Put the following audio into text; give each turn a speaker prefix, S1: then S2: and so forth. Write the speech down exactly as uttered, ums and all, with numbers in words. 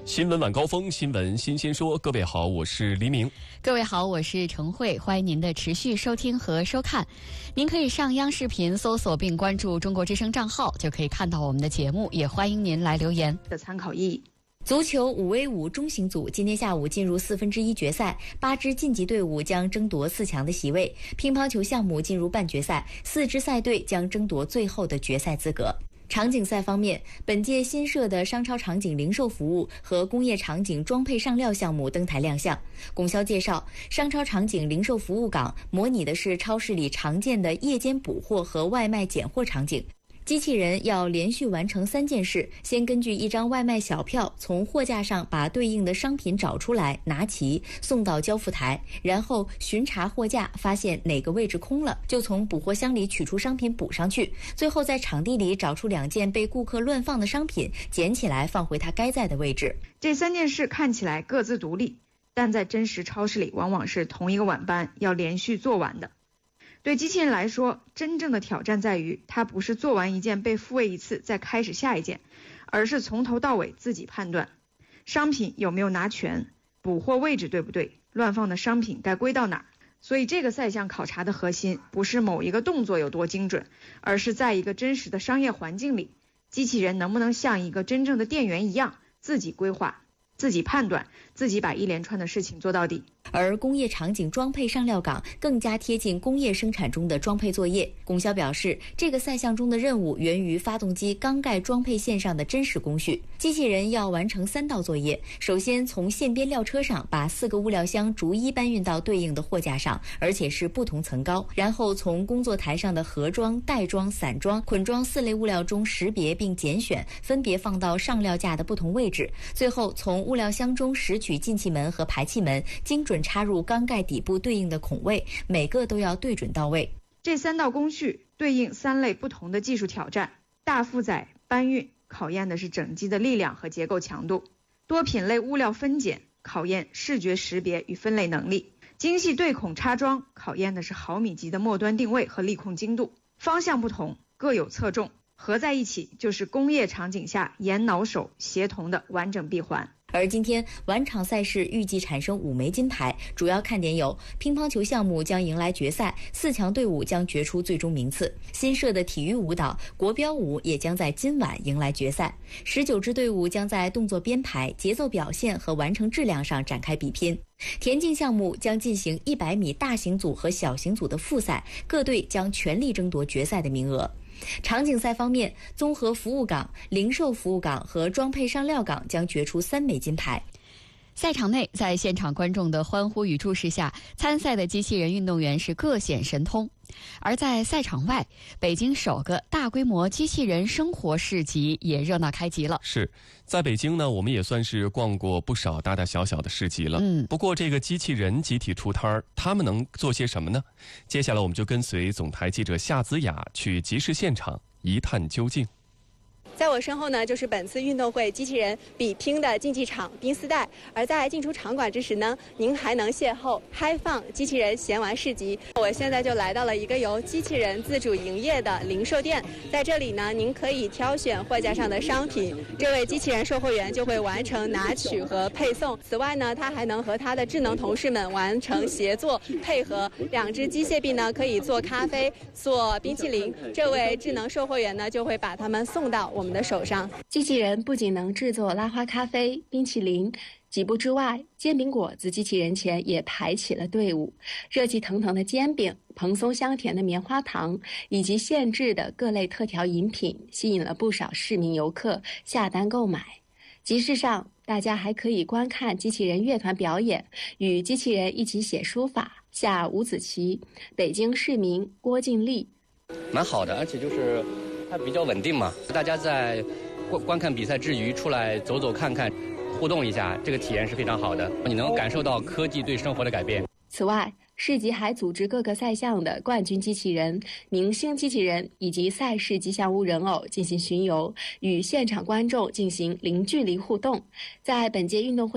S1: 新闻晚高峰，新闻新鲜说。各位好，我是黎明。
S2: 各位好，我是程慧，欢迎您的持续收听和收看。您可以上央视频搜索并关注中国之声账号，就可以看到我们的节目，也欢迎您来留言
S3: 的参考意义。
S2: 足球五 v 五中型组今天下午进入四分之一决赛，八支晋级队伍将争夺四强的席位。乒乓球项目进入半决赛，四支赛队将争夺最后的决赛资格。场景赛方面，本届新设的商超场景零售服务和工业场景装配上料项目登台亮相。供销介绍，商超场景零售服务岗模拟的是超市里常见的夜间补货和外卖拣货场景。机器人要连续完成三件事：先根据一张外卖小票从货架上把对应的商品找出来，拿齐，送到交付台，然后巡查货架，发现哪个位置空了，就从补货箱里取出商品补上去，最后在场地里找出两件被顾客乱放的商品，捡起来放回它该在的位置。
S3: 这三件事看起来各自独立，但在真实超市里往往是同一个晚班要连续做完的。对机器人来说，真正的挑战在于，它不是做完一件被复位一次再开始下一件，而是从头到尾自己判断商品有没有拿全，补货位置对不对，乱放的商品该归到哪儿。所以这个赛项考察的核心不是某一个动作有多精准，而是在一个真实的商业环境里，机器人能不能像一个真正的店员一样，自己规划，自己判断，自己把一连串的事情做到底。
S2: 而工业场景装配上料岗更加贴近工业生产中的装配作业。供销表示，这个赛项中的任务源于发动机缸盖装配线上的真实工序。机器人要完成三道作业：首先从线边料车上把四个物料箱逐一搬运到对应的货架上，而且是不同层高，然后从工作台上的盒装、袋装、散装、捆装四类物料中识别并拣选，分别放到上料架的不同位置，最后从物料箱中拾取进气门和排气门，精准插入缸盖底部对应的孔位，每个都要对准到位。
S3: 这三道工序对应三类不同的技术挑战：大负载搬运考验的是整机的力量和结构强度；多品类物料分拣考验视觉识别与分类能力；精细对孔插装考验的是毫米级的末端定位和力控精度。方向不同，各有侧重，合在一起就是工业场景下眼脑手协同的完整闭环。
S2: 而今天晚场赛事预计产生五枚金牌，主要看点有：乒乓球项目将迎来决赛，四强队伍将决出最终名次；新设的体育舞蹈国标舞也将在今晚迎来决赛。十九支队伍将在动作编排、节奏表现和完成质量上展开比拼。田径项目将进行一百米大型组和小型组的复赛，各队将全力争夺决赛的名额。场景赛方面，综合服务岗、零售服务岗和装配上料岗将决出三枚金牌。赛场内，在现场观众的欢呼与注视下，参赛的机器人运动员是各显神通。而在赛场外，北京首个大规模机器人生活市集也热闹开集了。
S1: 是在北京呢，我们也算是逛过不少大大小小的市集了。嗯，不过这个机器人集体出摊儿，他们能做些什么呢？接下来我们就跟随总台记者夏子雅去集市现场一探究竟。
S4: 在我身后呢，就是本次运动会机器人比拼的竞技场宾斯代。而在进出场馆之时呢，您还能邂逅嗨放机器人闲玩市集。我现在就来到了一个由机器人自主营业的零售店，在这里呢，您可以挑选货架上的商品，这位机器人售货员就会完成拿取和配送。此外呢，他还能和他的智能同事们完成协作配合，两只机械臂呢可以做咖啡、做冰淇淋，这位智能售货员呢就会把它们送到我们的手上。机器人不仅能制作拉花咖啡、冰淇淋，几步之外，煎饼果子机器人前也排起了队伍。热气腾腾的煎饼、蓬松香甜的棉花糖以及现制的各类特调饮品，吸引了不少市民游客下单购买。集市上，大家还可以观看机器人乐团表演，与机器人一起写书法、下五子棋。北京市民郭敬丽：
S5: 蛮好的，而且就是它比较稳定嘛，大家在观观看比赛之余出来走走看看，互动一下，这个体验是非常好的，你能感受到科技对生活的改变。
S4: 此外，市集还组织各个赛项的冠军机器人、明星机器人以及赛事吉祥物人偶进行巡游，与现场观众进行零距离互动。在本届运动会